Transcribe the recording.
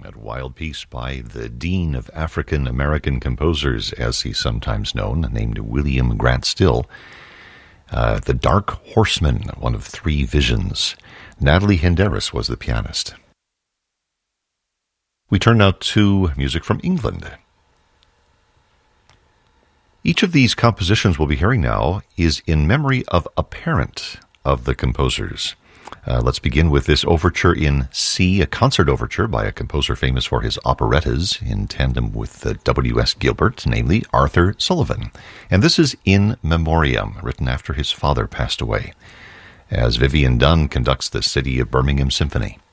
That wild piece by the Dean of African American Composers, as he's sometimes known, named William Grant Still. The Dark Horseman, one of three visions. Natalie Henderis was the pianist. We turn now to music from England. Each of these compositions we'll be hearing now is in memory of a parent of the composers. Let's begin with this overture in C, a concert overture by a composer famous for his operettas in tandem with W.S. Gilbert, namely Arthur Sullivan. And this is In Memoriam, written after his father passed away, as Vivian Dunn conducts the City of Birmingham Symphony.